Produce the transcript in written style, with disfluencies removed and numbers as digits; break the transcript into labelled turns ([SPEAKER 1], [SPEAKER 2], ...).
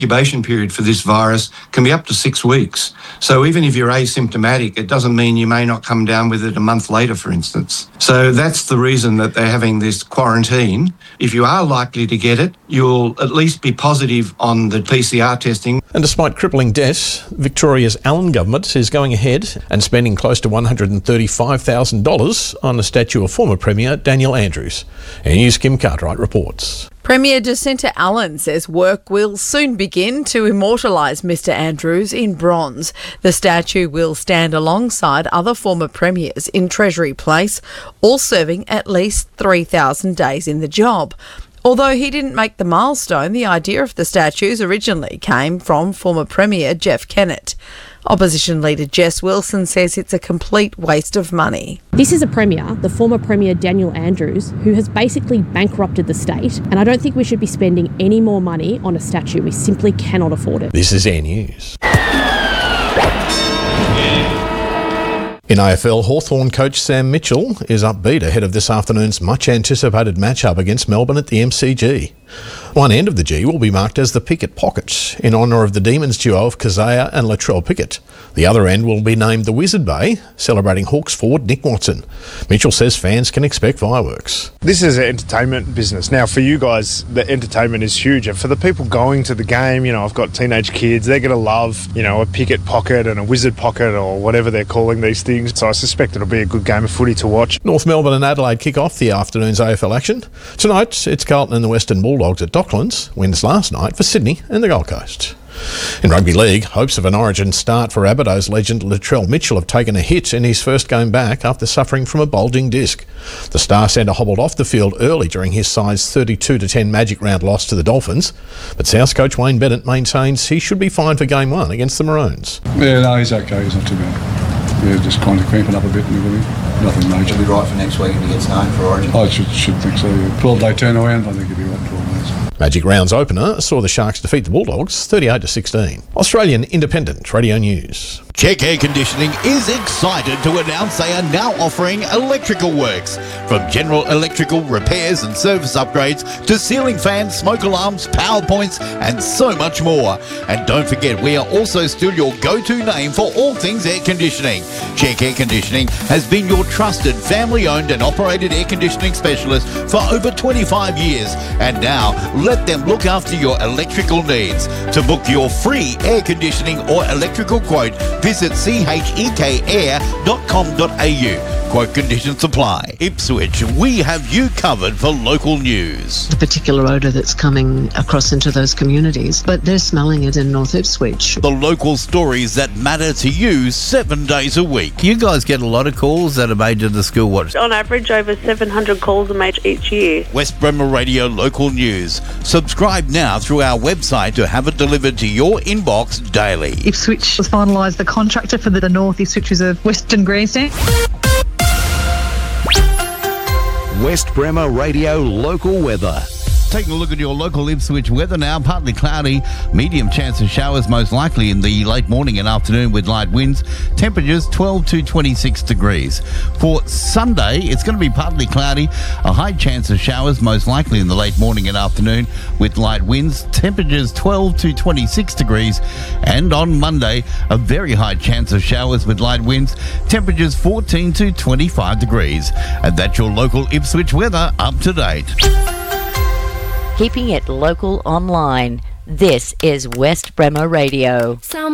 [SPEAKER 1] incubation period for this virus can be up to 6 weeks. So even if you're asymptomatic, it doesn't mean you may not come down with it a month later, for instance. So that's the reason that they're having this quarantine. If you are likely to get it, you'll at least be positive on the PCR testing.
[SPEAKER 2] And despite crippling debt, Victoria's Allan government is going ahead and spending close to $135,000 on the statue of former Premier Daniel Andrews. News Kim Cartwright reports.
[SPEAKER 3] Premier Jacinta Allan says work will soon begin to immortalise Mr Andrews in bronze. The statue will stand alongside other former premiers in Treasury Place, all serving at least 3,000 days in the job. Although he didn't make the milestone, the idea of the statues originally came from former Premier Jeff Kennett. Opposition leader Jess Wilson says it's a complete waste of money.
[SPEAKER 4] This is a Premier, the former Premier Daniel Andrews, who has basically bankrupted the state, and I don't think we should be spending any more money on a statue. We simply cannot afford it.
[SPEAKER 2] This is Air News. In AFL, Hawthorn coach Sam Mitchell is upbeat ahead of this afternoon's much-anticipated matchup against Melbourne at the MCG. One end of the G will be marked as the Pickett Pocket, in honour of the Demons duo of Kazaya and Latrell Pickett. The other end will be named the Wizard Bay, celebrating Hawks forward Nick Watson. Mitchell says fans can expect fireworks.
[SPEAKER 5] This is an entertainment business. Now, for you guys, the entertainment is huge. And for the people going to the game, I've got teenage kids, they're going to love, a Pickett Pocket and a Wizard Pocket or whatever they're calling these things. So I suspect it'll be a good game of footy to watch.
[SPEAKER 2] North Melbourne and Adelaide kick off the afternoon's AFL action. Tonight, it's Carlton and the Western Bulldogs at Docklands. Wins last night for Sydney and the Gold Coast. In rugby league, hopes of an origin start for Rabbitohs legend Latrell Mitchell have taken a hit in his first game back after suffering from a bulging disc. The star centre hobbled off the field early during his side's 32-10 Magic Round loss to the Dolphins, but South coach Wayne Bennett maintains he should be fine for Game 1 against the Maroons.
[SPEAKER 6] Yeah, no, he's okay. He's not too bad. Yeah, just kind of cramping up a bit and everything. Nothing major.
[SPEAKER 7] He'll be right for next week if he gets known for origin.
[SPEAKER 6] I should think so, yeah. 12-day turnaround, I think he'll be right in 12 days.
[SPEAKER 2] Magic Round's opener saw the Sharks defeat the Bulldogs 38-16. Australian Independent Radio News.
[SPEAKER 8] Check Air Conditioning is excited to announce they are now offering electrical works. From general electrical repairs and service upgrades to ceiling fans, smoke alarms, power points and so much more. And don't forget, we are also still your go-to name for all things air conditioning. Check Air Conditioning has been your trusted family-owned and operated air conditioning specialist for over 25 years. And now, let them look after your electrical needs. To book your free air conditioning or electrical quote, visit chekair.com.au. Quote conditions apply. Ipswich, we have you covered for local news.
[SPEAKER 9] The particular odour that's coming across into those communities, but they're smelling it in North Ipswich.
[SPEAKER 8] The local stories that matter to you 7 days a week. You guys get a lot of calls that are made to the School Watch.
[SPEAKER 10] On average, over 700 calls are made each year.
[SPEAKER 8] West Bremer Radio Local News. Subscribe now through our website to have it delivered to your inbox daily.
[SPEAKER 11] Ipswich has finalised the contractor for the North Ipswich is a Western Grandstand.
[SPEAKER 12] West Bremer Radio Local Weather.
[SPEAKER 8] Taking a look at your local Ipswich weather now. Partly cloudy, medium chance of showers most likely in the late morning and afternoon with light winds. Temperatures 12 to 26 degrees. For Sunday, it's going to be partly cloudy, a high chance of showers most likely in the late morning and afternoon with light winds. Temperatures 12 to 26 degrees. And on Monday, a very high chance of showers with light winds. Temperatures 14 to 25 degrees. And that's your local Ipswich weather up to date.
[SPEAKER 13] Keeping it local online. This is West Bremer Radio.